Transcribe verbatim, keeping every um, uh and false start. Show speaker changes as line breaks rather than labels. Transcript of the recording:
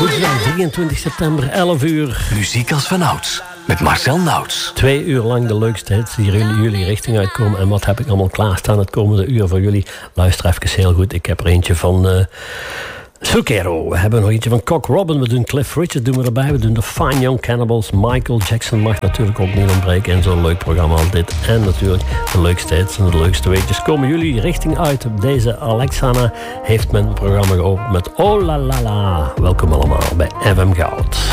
Woensdag drieëntwintig september, elf uur.
Muziek als vanouds, met Marcel Nauts.
Twee uur lang de leukste hits die jullie, jullie richting uitkomen. En wat heb ik allemaal klaarstaan het komende uur voor jullie? Luister even heel goed. Ik heb er eentje van uh, Zucchero. We hebben nog eentje van Cock Robin. We doen Cliff Richard doen we erbij. We doen de Fine Young Cannibals. Michael Jackson mag natuurlijk ook niet ontbreken. En zo'n leuk programma als dit. En natuurlijk de leukste hits en de leukste weetjes komen jullie richting uit. Op deze Alexana heeft men het programma geopend met Oh La La La. Welkom allemaal bij F M Goud.